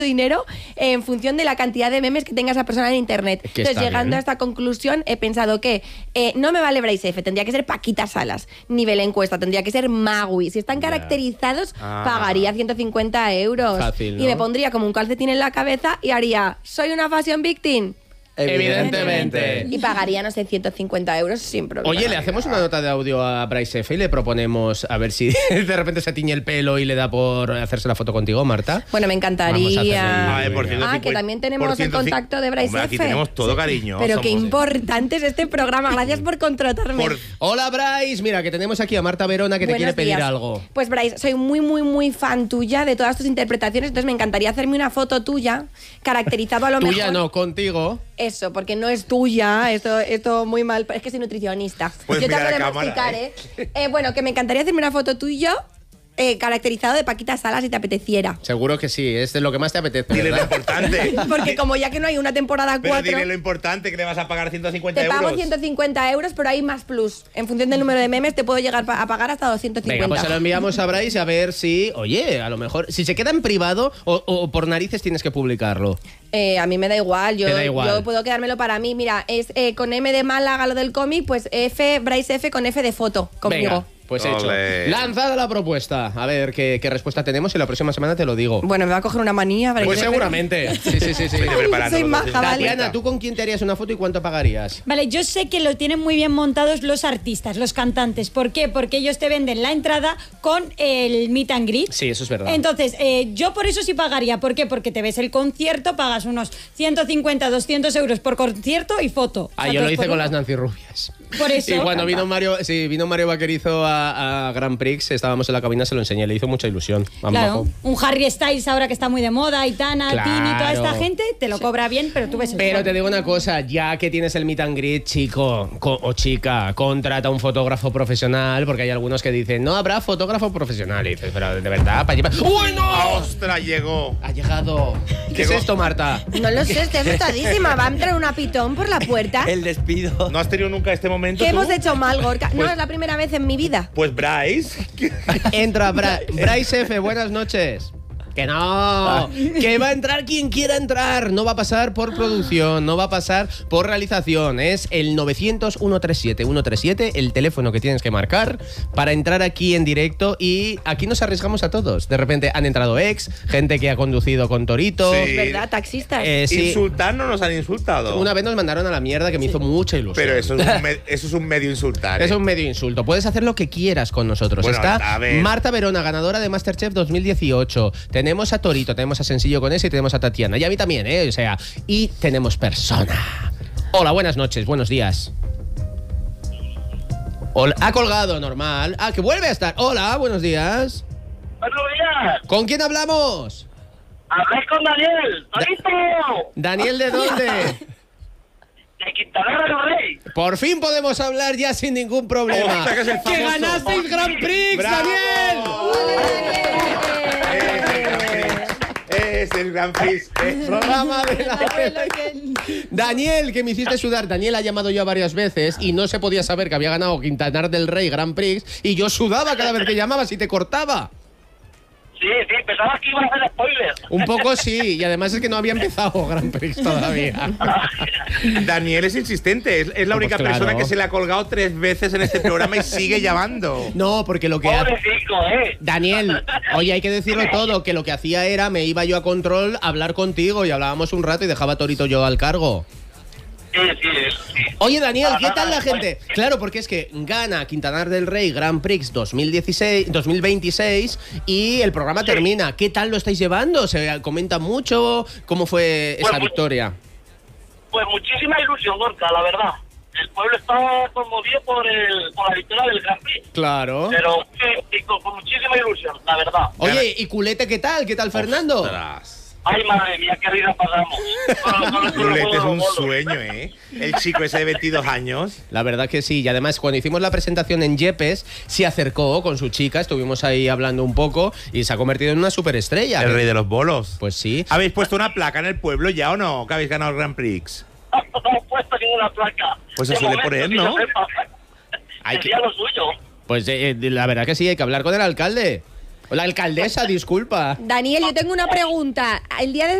dinero en función de la cantidad de memes que tenga esa persona en internet. Entonces, llegando a esta conclusión, he pensado que no me vale Bryce F, tendría que ser Paquita Salas. Nivel encuesta, tendría que ser Magui. Si están caracterizados, pagaría 150 euros. Fácil, ¿no? Y me pondría como un calcetín en la cabeza y haría, ¿soy una fashion victim? Evidentemente. Y pagaría, no sé, 150 euros sin problema. Oye, le hacemos una nota de audio a Bryce F y le proponemos a ver si de repente se tiñe el pelo y le da por hacerse la foto contigo, Marta. Bueno, me encantaría. Por cierto, que también tenemos el contacto de Bryce F. Aquí tenemos todo, cariño. Pero qué importante es este programa. Gracias por contratarme. Hola, Bryce. Mira, que tenemos aquí a Marta Verona que te quiere pedir algo. Pues, Bryce, soy muy fan tuya de todas tus interpretaciones. Entonces me encantaría hacerme una foto tuya, caracterizado a lo mejor. Tuya no, contigo. Eso, porque no es tuya, esto muy mal, es que soy nutricionista. Pues yo te mira hablo de la cámara, masticar, bueno, que me encantaría hacerme una foto tuya caracterizado de Paquita Salas si te apeteciera. Seguro que sí, es de lo que más te apetece. Dile lo ¿verdad? importante. Porque como ya que no hay una temporada 4... Pero dile lo importante, que le vas a pagar 150 te euros. Te pago 150 euros, pero hay más plus. En función del número de memes te puedo llegar a pagar hasta 250. Venga, pues se lo enviamos a Bryce a ver si, oye, a lo mejor, si se queda en privado o por narices tienes que publicarlo. A mí me da igual, yo puedo quedármelo para mí. Mira, es con M de Málaga lo del cómic, pues Bryce F con F de foto conmigo. Venga. Pues hecho. Lanzada la propuesta. A ver qué respuesta tenemos y la próxima semana te lo digo. Bueno, me va a coger una manía. Pues seguramente. Sí. Soy maja, vale. Tatiana, ¿tú con quién te harías una foto y cuánto pagarías? Vale, yo sé que lo tienen muy bien montados los artistas, los cantantes. ¿Por qué? Porque ellos te venden la entrada con el meet and greet. Sí, eso es verdad. Entonces, yo por eso sí pagaría. ¿Por qué? Porque te ves el concierto, pagas unos 150, 200 euros por concierto y foto. Yo lo hice con las Nancy Rubias. Por eso. Y cuando vino Mario Vaquerizo a Grand Prix, estábamos en la cabina, se lo enseñé, le hizo mucha ilusión. Claro, un Harry Styles ahora que está muy de moda, Aitana, Tini, toda esta gente, te lo cobra bien, pero tú ves el Pero te digo una cosa, ya que tienes el meet and greet, chico o chica, contrata un fotógrafo profesional, porque hay algunos que dicen, no habrá fotógrafo profesional. Y dices, pero de verdad, para llevar... ¡Uy, no! ¡Ostras, llegó! Ha llegado. ¿Qué es esto, Marta? No lo sé, estoy asustadísima. ¿Va a entrar una pitón por la puerta? El despido. ¿No has tenido nunca este momento? ¿Qué tú? hemos hecho mal, Gorka? Pues, no, es la primera vez en mi vida. Pues Bryce. Entra Bryce F, buenas noches. Que no, que va a entrar quien quiera entrar. No va a pasar por producción, no va a pasar por realización. Es el 900-137-137, el teléfono que tienes que marcar para entrar aquí en directo. Y aquí nos arriesgamos a todos. De repente han entrado gente que ha conducido con Torito. Sí. ¿Verdad? Taxistas. Sí. Insultar no nos han insultado. Una vez nos mandaron a la mierda que me hizo mucha ilusión. Pero eso es un medio insultar. Es un medio insulto. Puedes hacer lo que quieras con nosotros. Bueno, está Marta Verona, ganadora de MasterChef 2018. Tenemos a Torito, tenemos a Sensillo con ese y tenemos a Tatiana. Y a mí también, O sea, y tenemos persona. Hola, buenas noches, buenos días. Hola, ha colgado, normal. Ah, que vuelve a estar. Hola, buenos días. Buenos días. ¿Con quién hablamos? Hablé con Daniel. ¡Torito! ¿Daniel de dónde? De Quintanar del Rey. Por fin podemos hablar ya sin ningún problema. Hostia, que es el ¡Que famoso. ganasteis Grand Prix, ¡Bravo! Daniel! Es el Grand Prix. Programa de la... Daniel, que me hiciste sudar. Daniel ha llamado yo varias veces y no se podía saber que había ganado Quintanar del Rey Grand Prix y yo sudaba cada vez que llamabas y te cortaba. Sí, pensabas que iba a hacer spoiler. Un poco sí, y además es que no había empezado Grand Prix todavía. Daniel es insistente, es la única claro. persona que se le ha colgado 3 veces en este programa y sigue llamando. No, porque lo que... Pobrecito, Daniel, oye, hay que decirlo todo, que lo que hacía era, me iba yo a control a hablar contigo y hablábamos un rato y dejaba a Torito yo al cargo. Sí. Oye, Daniel, ¿qué tal la gente? Claro, porque es que gana Quintanar del Rey Grand Prix 2026 y el programa termina. ¿Qué tal lo estáis llevando? ¿Se comenta mucho? ¿Cómo fue esa victoria? Pues muchísima ilusión, Gorka, la verdad. El pueblo está conmovido por la victoria del Grand Prix. Claro. Pero con muchísima ilusión, la verdad. Oye, ¿y Culete qué tal? ¿Qué tal, Fernando? Ostras. Ay, madre mía, qué vida pasamos. Culete es un sueño, El chico ese de 22 años. La verdad que sí, y además cuando hicimos la presentación en Yepes, se acercó con su chica, estuvimos ahí hablando un poco y se ha convertido en una superestrella. El rey de los bolos. Pues sí. ¿Habéis puesto una placa en el pueblo ya o no? Que habéis ganado el Grand Prix. No hemos puesto ninguna placa. Pues se suele poner, ¿no? Sería lo suyo. Pues la verdad que sí, hay que hablar con el alcalde. La alcaldesa, disculpa. Daniel, yo tengo una pregunta. El día de